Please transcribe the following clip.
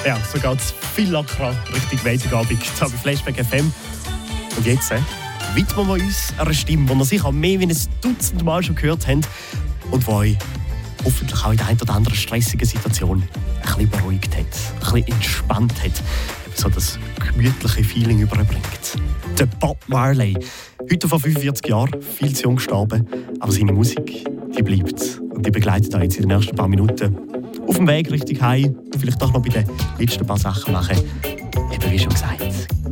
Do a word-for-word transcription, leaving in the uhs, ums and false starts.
Ja, so geht es viel lockerer Richtung Weisungabend bei Flashback F M. Und jetzt äh, widmen wir uns einer Stimme, die wir sicher mehr als ein Dutzend Mal schon gehört haben und die euch hoffentlich auch in der einen oder anderen stressigen Situation ein bisschen beruhigt hat, ein bisschen entspannt hat, so das gemütliche Feeling überbringt. Der Bob Marley, heute vor fünfundvierzig Jahren, viel zu jung gestorben, aber seine Musik, die bleibt und die begleitet euch jetzt in den nächsten paar Minuten auf dem Weg Richtung Heim und vielleicht doch noch bei den letzten paar Sachen machen. Eben wie schon gesagt,